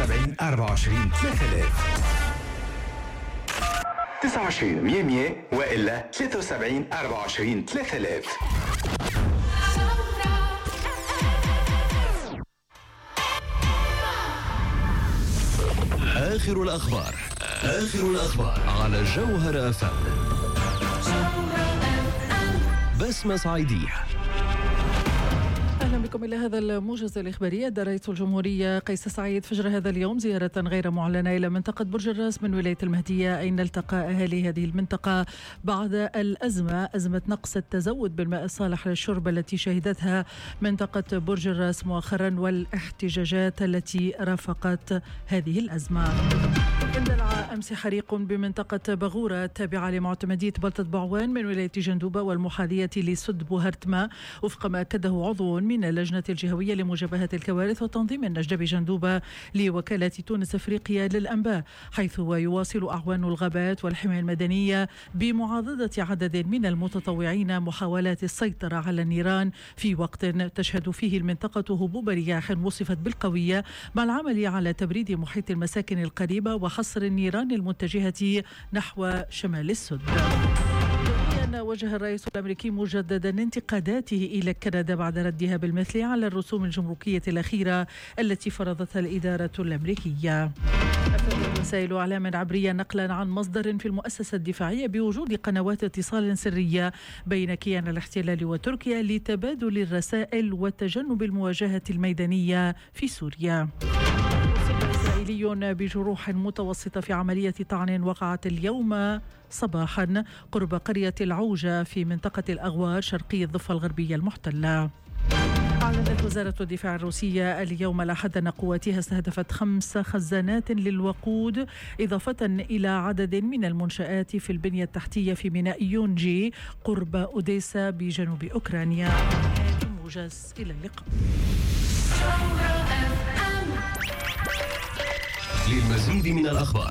73 24 3000. 29 100 وإلا 73 24 3000. آخر الأخبار على جوهر FM. بسمة صعيدية. أهلا بكم إلى هذا الموجز الإخباري. أدى رئيس الجمهورية قيس سعيد فجر هذا اليوم زيارة غير معلنة إلى منطقة برج الراس من ولاية المهدية، أين التقى أهالي هذه المنطقة بعد أزمة نقص التزود بالماء الصالح للشرب التي شهدتها منطقة برج الراس مؤخرا والاحتجاجات التي رافقت هذه الأزمة. اندلع أمس حريق بمنطقة بغورة التابعة لمعتمدية بلطة بعوان من ولاية جندوبة والمحاذية لسد بوهرتما، وفق ما أكده عضو من اللجنة الجهوية لمجابهة الكوارث وتنظيم النجدة بجندوبة لوكالة تونس أفريقيا للأنباء، حيث يواصل أعوان الغابات والحماية المدنية بمعاضدة عدد من المتطوعين محاولات السيطرة على النيران في وقت تشهد فيه المنطقة هبوب رياح وصفت بالقوية، مع العمل على تبريد محيط المساكن القريبة وحصر النيران المتجهة نحو شمال السد. وجه الرئيس الأمريكي مجددا انتقاداته إلى كندا بعد ردها بالمثل على الرسوم الجمركية الأخيرة التي فرضتها الإدارة الأمريكية. أفادت وسائل إعلام عبرية نقلا عن مصدر في المؤسسة الدفاعية بوجود قنوات اتصال سرية بين كيان الاحتلال وتركيا لتبادل الرسائل وتجنب المواجهة الميدانية في سوريا. إسرائيلي بجروح متوسطة في عملية طعن وقعت اليوم صباحا قرب قرية العوجة في منطقة الأغوار شرقي الضفة الغربية المحتلة. أعلنت وزارة الدفاع الروسية اليوم الأحد أن قواتها استهدفت 5 خزانات للوقود إضافة إلى عدد من المنشآت في البنية التحتية في ميناء يونجي قرب أوديسا بجنوب أوكرانيا. موجز إلى اللقاء. للمزيد من الأخبار